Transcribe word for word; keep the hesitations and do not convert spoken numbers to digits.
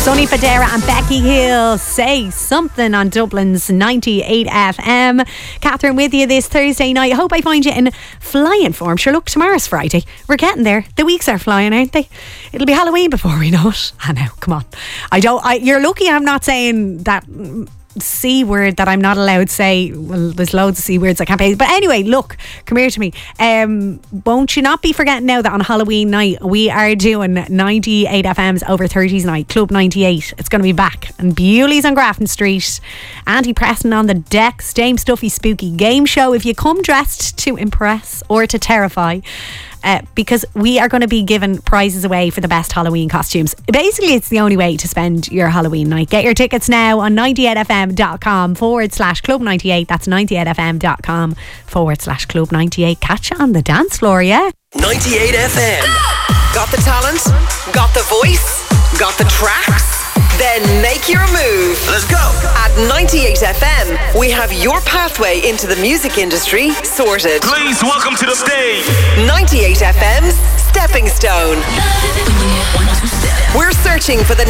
Sonny Fodera and Becky Hill, Say Something on Dublin's ninety-eight F M. Catherine with you this Thursday night. I hope I find you in flying form. Sure, look, tomorrow's Friday. We're getting there. The weeks are flying, aren't they? It'll be Halloween before we know it. I know, come on. I don't. I, you're lucky I'm not saying that C word that I'm not allowed to say. Well, there's loads of C words I can't say. But anyway, look, come here to me. Um, won't you not be forgetting now that on Halloween night we are doing ninety-eight F M's Over thirties night, Club ninety-eight. It's going to be back. And Bewley's on Grafton Street. Andy Preston on the deck. Same Stuffy Spooky Game Show. If you come dressed to impress or to terrify, Uh, because we are going to be giving prizes away for the best Halloween costumes. Basically, it's the only way to spend your Halloween night. Get your tickets now on ninety-eight F M dot com forward slash Club ninety-eight. That's ninety-eight F M dot com forward slash Club ninety-eight. Catch you on the dance floor, yeah? ninety-eight F M. Got the talent? Got the voice? Got the tracks? Then make your move. Let's go. At ninety-eight F M, we have your pathway into the music industry sorted. Please welcome to the stage ninety-eight F M's Stepping Stone. We're searching for the